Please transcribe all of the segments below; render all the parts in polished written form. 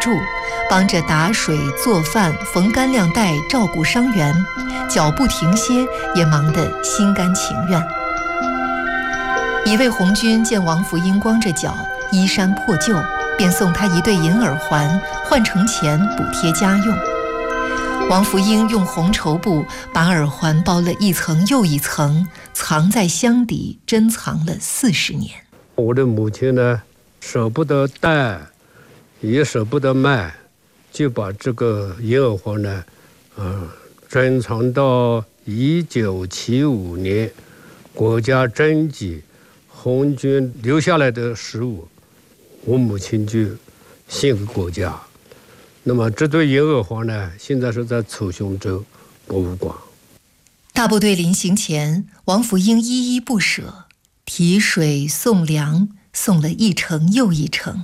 柱，帮着打水、做饭、缝干粮袋、照顾伤员，脚不停歇，也忙得心甘情愿。一位红军见王福英光着脚，衣衫破旧，便送他一对银耳环，换成钱补贴家用。王福英用红绸布把耳环包了一层又一层，藏在箱底，珍藏了40年。 我的母亲呢，舍不得戴，也舍不得卖，就把这个银耳环呢，珍藏到1975年国家征集红军留下来的食物，我母亲就献给国家。那么这对银耳环呢，现在是在楚雄州博物馆。 大部队临行前，王福英依依不舍，提水送粮，送了一程又一程。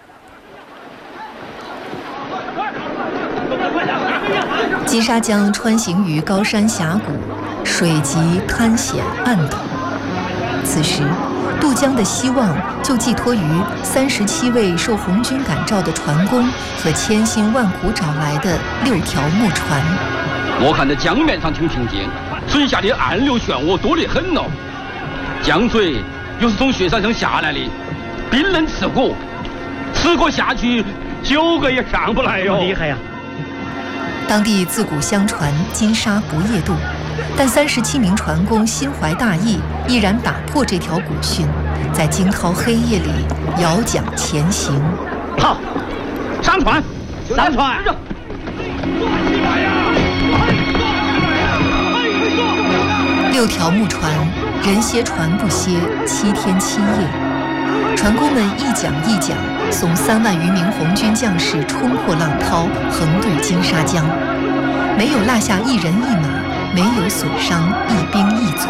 金沙江穿行于高山峡谷，水急滩险暗陡。此时渡江的希望就寄托于37位受红军感召的船工和千辛万苦找来的6条木船。 我看这江面上挺平静，水下的暗流漩涡多得很哦。江水又是从雪山上下来的，冰冷刺骨，吃过下去9个也上不来哟，厉害呀！ 当地自古相传金沙不夜渡，但37名船工心怀大义，毅然打破这条古训，在惊涛黑夜里摇桨前行。 好，上船，上船 ！6条木船，人歇船不歇，7天7夜。船工们一桨一桨送3万余名红军将士冲破浪涛，横渡金沙江，没有落下一人一马，没有损伤一兵一卒。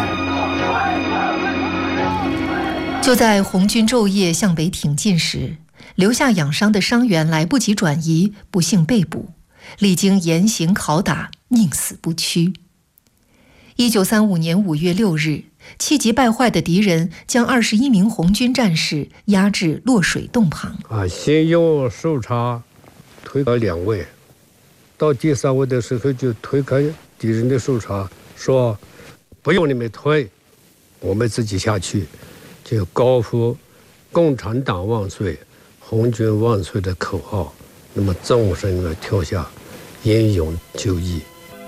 就在红军昼夜向北挺进时，留下养伤的伤员来不及转移，不幸被捕，历经严刑拷打，宁死不屈。1935年5月6日，气急败坏的敌人将21名红军战士押至落水洞旁。 先用手叉推开2位，到第3位的时候就推开敌人的手叉，说：“不用你们推，我们自己下去。”就高呼“共产党万岁，红军万岁”的口号。那么众生们跳下，英勇就义。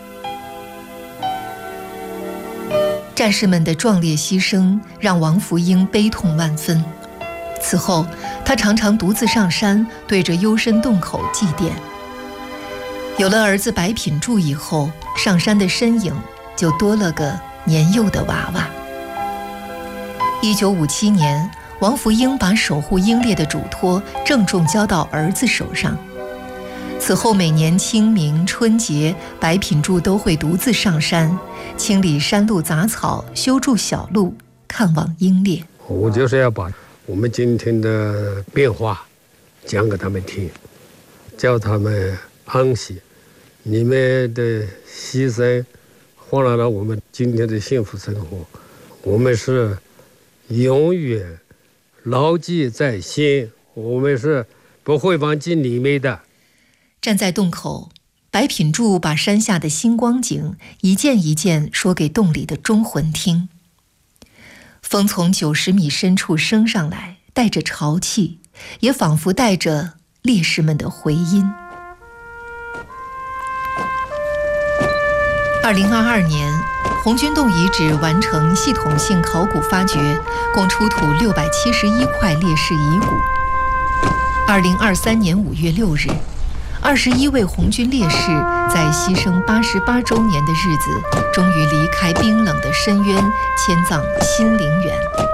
战士们的壮烈牺牲让王福英悲痛万分。此后，他常常独自上山，对着幽深洞口祭奠。有了儿子白品柱以后，上山的身影就多了个年幼的娃娃。1957年，王福英把守护英烈的嘱托郑重交到儿子手上。此后每年清明、春节，白品柱都会独自上山，清理山路杂草，修筑小路，看望英烈。 我就是要把我们今天的变化讲给他们听，叫他们安息。你们的牺牲换来了我们今天的幸福生活，我们是永远牢记在心，我们是不会忘记你们的。 站在洞口，白品柱把山下的星光景一件一件说给洞里的忠魂听。风从90米深处升上来，带着潮气，也仿佛带着烈士们的回音。2022年，红军洞遗址完成系统性考古发掘，共出土671块烈士遗骨。2023年5月6日，21位红军烈士在牺牲88周年的日子，终于离开冰冷的深渊，迁葬新陵园。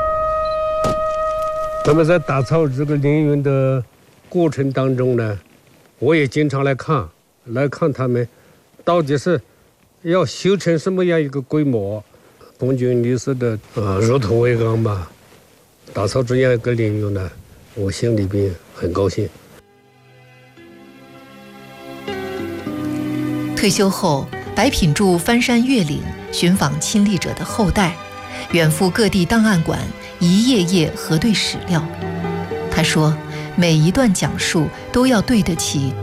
那么在打造这个陵园的过程当中呢，我也经常来看他们到底是要修成什么样一个规模。红军烈士的入土为安吧，打造这样一个陵园呢，我心里边很高兴。 退休后，白品柱翻山越岭，寻访亲历者的后代，远赴各地档案馆，一页页核对史料。他说，每一段讲述都要对得起